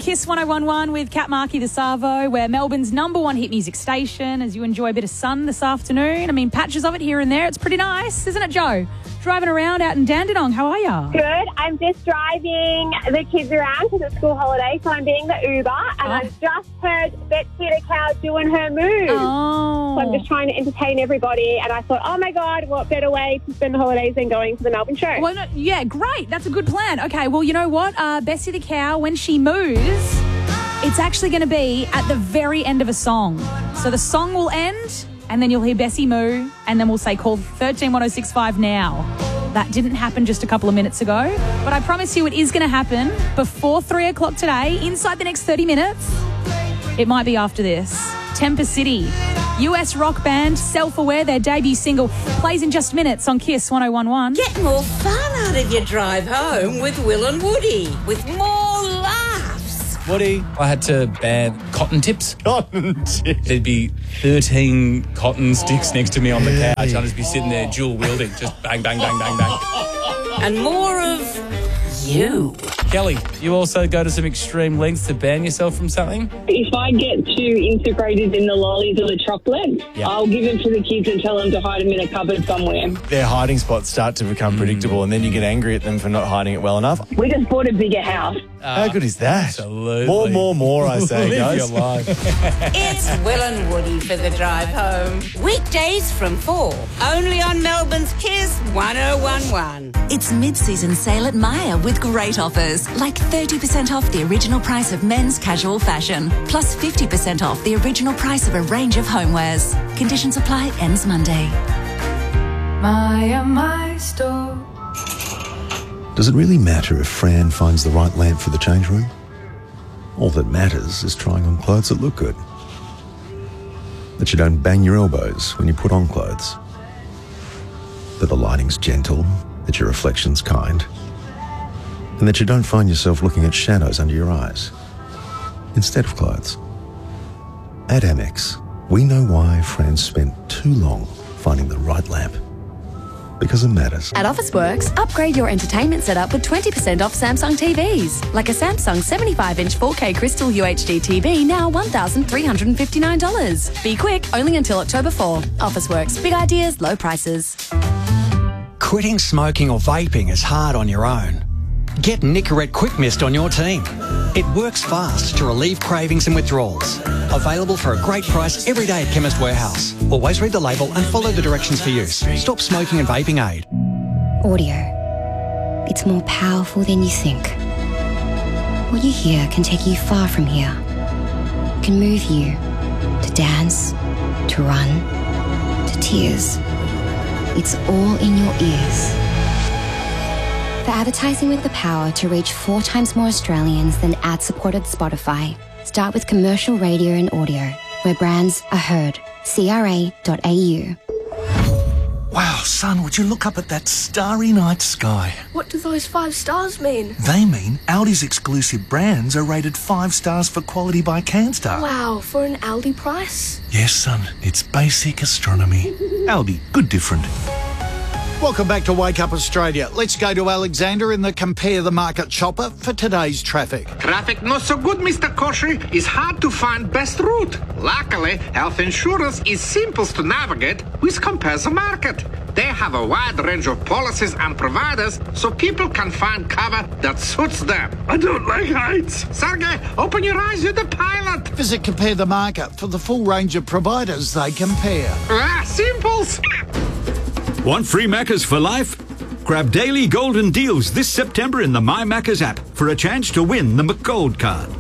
Kiss 1011 with Kat Markey, the Savo. We're Melbourne's number one hit music station as you enjoy a bit of sun this afternoon. I mean, patches of it here and there. It's pretty nice, isn't it, Joe? Driving around out in Dandenong. How are you? Good. I'm just driving the kids around because it's school holiday, so I'm being the Uber, and I've just heard Betsy the cow doing her move. Oh. So I'm just trying to entertain everybody, and I thought, oh my God, what better way to spend the holidays than going to the Melbourne show? Well, no, yeah, great. That's a good plan. Okay, well, you know what? Bessie the cow, when she moves, it's actually going to be at the very end of a song. So the song will end, and then you'll hear Bessie moo, and then we'll say call 131065 now. That didn't happen just a couple of minutes ago, but I promise you it is going to happen before 3 o'clock today, inside the next 30 minutes. It might be after this. Temper City, US rock band, Self-Aware, their debut single, plays in just minutes on Kiss 1011. Get more fun out of your drive home with Will and Woody, with more laughs. Woody, I had to ban cotton tips. Cotton tips. There'd be 13 cotton sticks next to me on the couch. I'd just be sitting there dual wielding, just bang, bang, bang, bang, bang. And more of you. Kelly, you also go to some extreme lengths to ban yourself from something? If I get too integrated in the lollies or the chocolate, I'll give them to the kids and tell them to hide them in a cupboard somewhere. Their hiding spots start to become predictable, and then you get angry at them for not hiding it well enough. We just bought a bigger house. How good is that? Absolutely. More, I say, Live guys. your life. It's Will and Woody for the drive home. Weekdays from 4, only on Melbourne's Kiss 1011. It's mid-season sale at Myer with great offers, like 30% off the original price of men's casual fashion, plus 50% off the original price of a range of homewares. Conditions apply, ends Monday. Myer, my store. Does it really matter if Fran finds the right lamp for the change room? All that matters is trying on clothes that look good. That you don't bang your elbows when you put on clothes. That the lighting's gentle, that your reflection's kind. And that you don't find yourself looking at shadows under your eyes instead of clothes. At Amex, we know why Fran spent too long finding the right lamp. Because it matters. At Officeworks, upgrade your entertainment setup with 20% off Samsung TVs. Like a Samsung 75-inch 4K Crystal UHD TV, now $1,359. Be quick, only until October 4. Officeworks, big ideas, low prices. Quitting smoking or vaping is hard on your own. Get Nicorette Quick Mist on your team. It works fast to relieve cravings and withdrawals. Available for a great price every day at Chemist Warehouse. Always read the label and follow the directions for use. Stop smoking and vaping aid. Audio. It's more powerful than you think. What you hear can take you far from here. Can move you to dance, to run, to tears. It's all in your ears. For advertising with the power to reach 4 times more Australians than ad-supported Spotify, start with commercial radio and audio, where brands are heard. CRA.au. Wow, son, would you look up at that starry night sky? What do those 5 stars mean? They mean Audi's exclusive brands are rated 5 stars for quality by CanStar. Wow, for an Aldi price? Yes, son, it's basic astronomy. Aldi, good different. Welcome back to Wake Up Australia. Let's go to Alexander in the Compare the Market chopper for today's traffic. Traffic not so good, Mr. Koshy. It's hard to find best route. Luckily, health insurance is simple to navigate with Compare the Market. They have a wide range of policies and providers so people can find cover that suits them. I don't like heights. Sergey, open your eyes, you're the pilot. Visit Compare the Market for the full range of providers they compare. Simples. Want free Maccas for life? Grab daily golden deals this September in the My Maccas app for a chance to win the McGold card.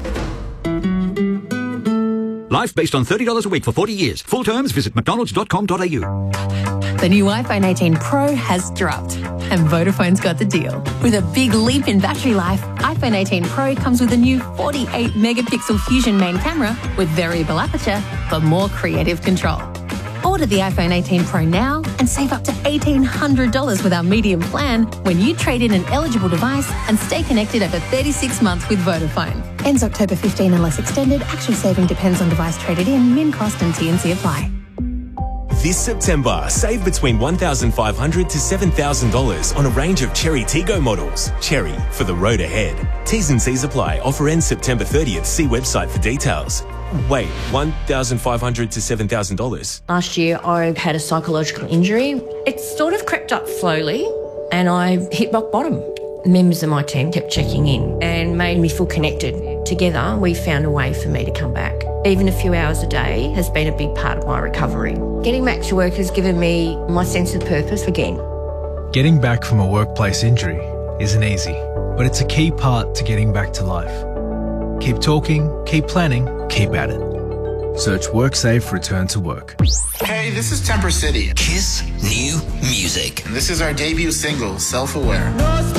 Life based on $30 a week for 40 years. Full terms, visit mcdonalds.com.au. The new iPhone 18 Pro has dropped, and Vodafone's got the deal. With a big leap in battery life, iPhone 18 Pro comes with a new 48-megapixel Fusion main camera with variable aperture for more creative control. Order the iPhone 18 Pro now and save up to $1,800 with our medium plan when you trade in an eligible device and stay connected over 36 months with Vodafone. Ends October 15 unless extended. Actual saving depends on device traded in, min cost and TNC apply. This September, save between $1,500 to $7,000 on a range of Chery Tiggo models. Chery, for the road ahead. T's and C's apply. Offer ends September 30th. See website for details. Wait, $1,500 to $7,000? Last year, I had a psychological injury. It sort of crept up slowly, and I hit rock bottom. Members of my team kept checking in and made me feel connected. Together, we found a way for me to come back. Even a few hours a day has been a big part of my recovery. Getting back to work has given me my sense of purpose again. Getting back from a workplace injury isn't easy, but it's a key part to getting back to life. Keep talking, keep planning, keep at it. Search WorkSafe Return to Work. Hey, this is Temper City. Kiss new music. And this is our debut single, Self-Aware.